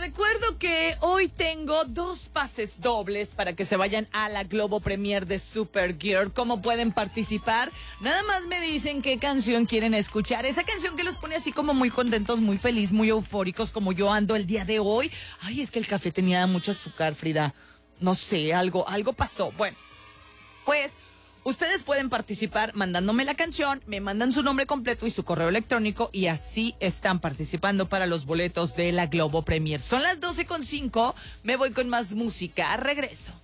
recuerdo que hoy tengo 2 pases dobles para que se vayan a la Globo Premier de Supergirl. ¿Cómo pueden participar? Nada más me dicen qué canción quieren escuchar. Esa canción que los pone así como muy contentos, muy feliz, muy eufóricos, como yo ando el día de hoy. Ay, es que el café tenía mucho azúcar, Frida. No sé, algo pasó. Bueno, pues ustedes pueden participar mandándome la canción, me mandan su nombre completo y su correo electrónico y así están participando para los boletos de la Globo Premier. Son las 12:05, me voy con más música, regreso.